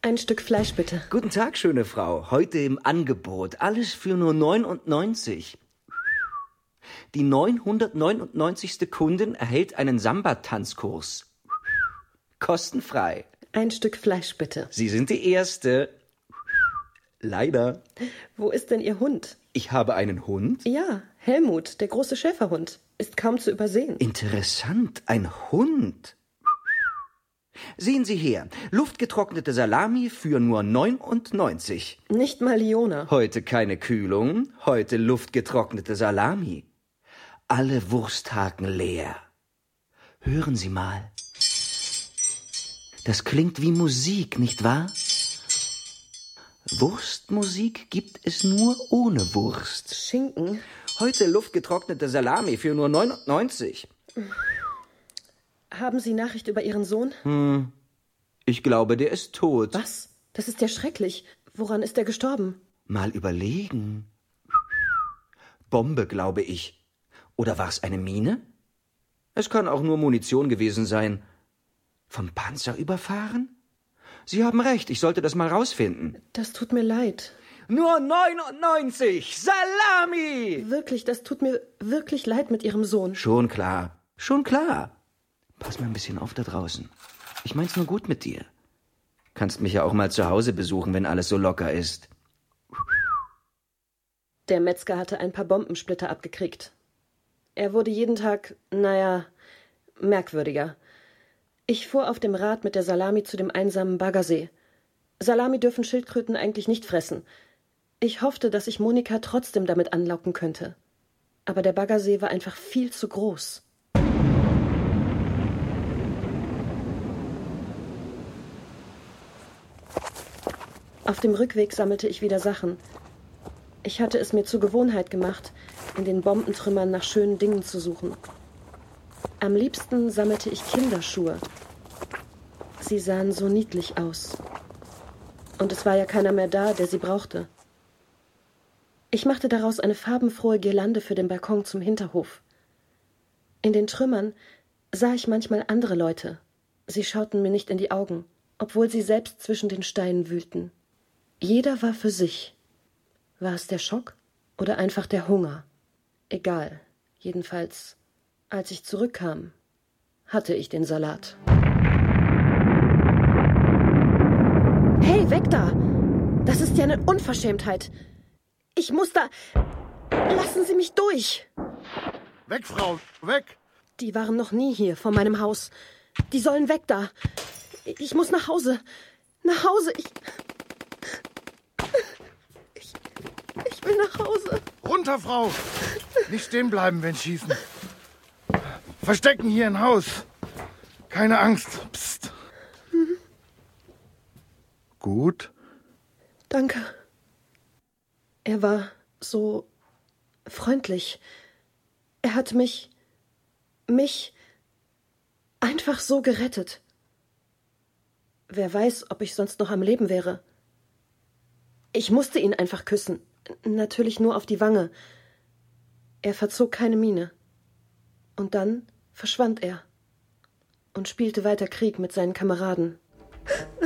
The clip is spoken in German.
Ein Stück Fleisch, bitte. Guten Tag, schöne Frau. Heute im Angebot. Alles für nur 99. Die 999. Kundin erhält einen Samba-Tanzkurs. Kostenfrei. Ein Stück Fleisch, bitte. Sie sind die Erste. Leider. Wo ist denn Ihr Hund? Ich habe einen Hund? Ja, Helmut, der große Schäferhund. Ist kaum zu übersehen. Interessant, ein Hund. Sehen Sie her, luftgetrocknete Salami für nur 99. Nicht mal Liona. Heute keine Kühlung, heute luftgetrocknete Salami. Alle Wursthaken leer. Hören Sie mal. Das klingt wie Musik, nicht wahr? Wurstmusik gibt es nur ohne Wurst. Schinken? Heute luftgetrocknete Salami für nur 99. Haben Sie Nachricht über Ihren Sohn? Ich glaube, der ist tot. Was? Das ist ja schrecklich. Woran ist er gestorben? Mal überlegen. Bombe, glaube ich. Oder war es eine Mine? Es kann auch nur Munition gewesen sein. Vom Panzer überfahren? Sie haben recht, ich sollte das mal rausfinden. Das tut mir leid. Nur 99! Salami! Wirklich, das tut mir wirklich leid mit Ihrem Sohn. Schon klar, schon klar. Pass mal ein bisschen auf da draußen. Ich mein's nur gut mit dir. Kannst mich ja auch mal zu Hause besuchen, wenn alles so locker ist. Der Metzger hatte ein paar Bombensplitter abgekriegt. Er wurde jeden Tag, merkwürdiger. Ich fuhr auf dem Rad mit der Salami zu dem einsamen Baggersee. Salami dürfen Schildkröten eigentlich nicht fressen. Ich hoffte, dass ich Monika trotzdem damit anlocken könnte. Aber der Baggersee war einfach viel zu groß. Auf dem Rückweg sammelte ich wieder Sachen. Ich hatte es mir zur Gewohnheit gemacht, in den Bombentrümmern nach schönen Dingen zu suchen. Am liebsten sammelte ich Kinderschuhe. Sie sahen so niedlich aus. Und es war ja keiner mehr da, der sie brauchte. Ich machte daraus eine farbenfrohe Girlande für den Balkon zum Hinterhof. In den Trümmern sah ich manchmal andere Leute. Sie schauten mir nicht in die Augen, obwohl sie selbst zwischen den Steinen wühlten. Jeder war für sich. War es der Schock oder einfach der Hunger? Egal. Jedenfalls, als ich zurückkam, hatte ich den Salat. Hey, weg da! Das ist ja eine Unverschämtheit. Ich muss da... Lassen Sie mich durch! Weg, Frau, weg! Die waren noch nie hier, vor meinem Haus. Die sollen weg da. Ich muss nach Hause. Nach Hause. Ich will nach Hause. Runter, Frau! Nicht stehen bleiben, wenn schießen. Verstecken hier im Haus. Keine Angst. Psst. Gut? Danke. Er war so freundlich. Er hat mich einfach so gerettet. Wer weiß, ob ich sonst noch am Leben wäre. Ich musste ihn einfach küssen. Natürlich nur auf die Wange. Er verzog keine Miene. Und dann verschwand er und spielte weiter Krieg mit seinen Kameraden.